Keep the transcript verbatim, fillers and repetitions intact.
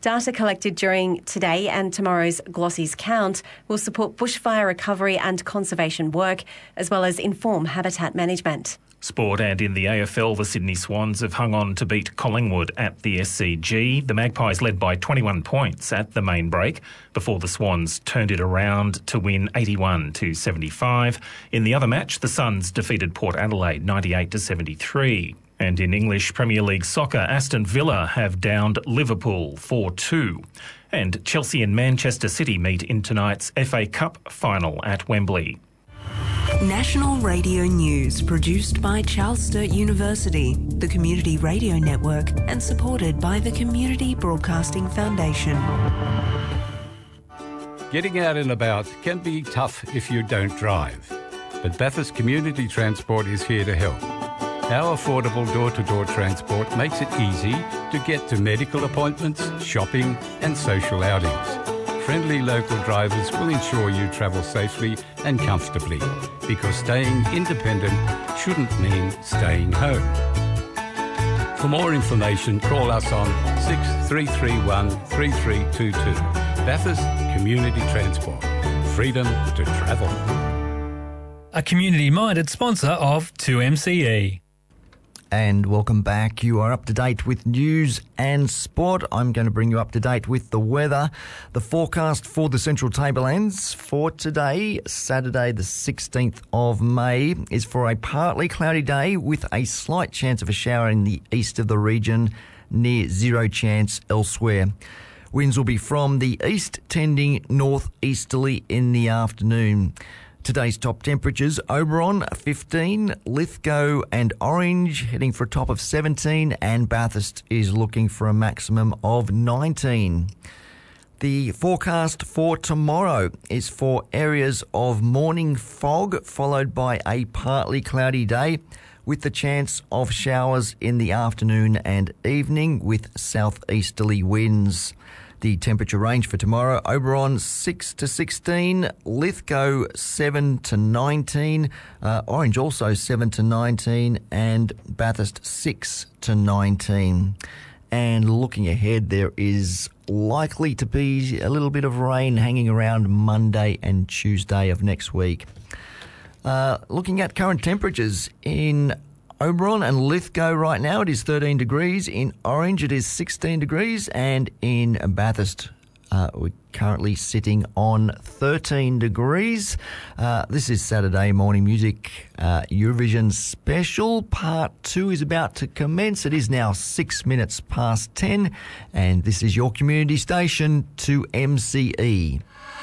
Data collected during today and tomorrow's Glossies count will support bushfire recovery and conservation work, as well as inform habitat management. Sport, and in the A F L, the Sydney Swans have hung on to beat Collingwood at the S C G. The Magpies led by twenty-one points at the main break before the Swans turned it around to win eighty-one to seventy-five. In the other match, the Suns defeated Port Adelaide ninety-eight to seventy-three. And in English Premier League soccer, Aston Villa have downed Liverpool four two. And Chelsea and Manchester City meet in tonight's F A Cup final at Wembley. National Radio News, produced by Charles Sturt University, the Community Radio Network, and supported by the Community Broadcasting Foundation. Getting out and about can be tough if you don't drive, but Bathurst Community Transport is here to help. Our affordable door-to-door transport makes it easy to get to medical appointments, shopping and social outings. Friendly local drivers will ensure you travel safely and comfortably, because staying independent shouldn't mean staying home. For more information, call us on six three three one, three three two two. Bathurst Community Transport. Freedom to travel. A community-minded sponsor of two M C E. And welcome back. You are up to date with news and sport. I'm going to bring you up to date with the weather. The forecast for the Central Tablelands for today, Saturday the sixteenth of May, is for a partly cloudy day with a slight chance of a shower in the east of the region, near zero chance elsewhere. Winds will be from the east, tending northeasterly in the afternoon. Today's top temperatures: Oberon fifteen, Lithgow and Orange heading for a top of seventeen, and Bathurst is looking for a maximum of nineteen. The forecast for tomorrow is for areas of morning fog followed by a partly cloudy day with the chance of showers in the afternoon and evening with southeasterly winds. The temperature range for tomorrow: Oberon six to sixteen, Lithgow seven to nineteen, uh, Orange also seven to nineteen, and Bathurst six to nineteen. And looking ahead, there is likely to be a little bit of rain hanging around Monday and Tuesday of next week. Uh, looking at current temperatures in Oberon and Lithgow right now, it is thirteen degrees. In Orange, it is sixteen degrees. And in Bathurst, uh, we're currently sitting on thirteen degrees. Uh, this is Saturday Morning Music uh, Eurovision Special. Part two is about to commence. It is now six minutes past ten. And this is your community station, two M C E.